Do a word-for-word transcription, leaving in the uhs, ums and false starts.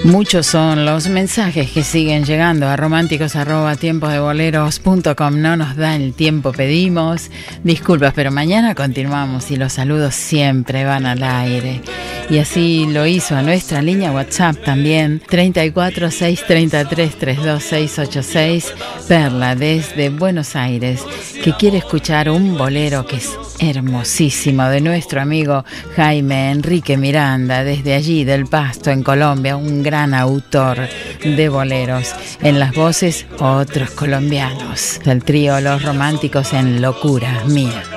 Muchos son los mensajes que siguen llegando a románticos arroba tiempos de boleros punto com. No nos da el tiempo, pedimos disculpas, pero mañana continuamos y los saludos siempre van al aire. Y así lo hizo a nuestra línea WhatsApp también, treinta y cuatro, seiscientos treinta y tres, treinta y dos, seiscientos ochenta y seis, Perla desde Buenos Aires, que quiere escuchar un bolero que es hermosísimo de nuestro amigo Jaime Enrique Miranda, desde allí del Pasto en Colombia, un gran autor de boleros. En las voces, otros colombianos, del trío Los Románticos en Locura Mía.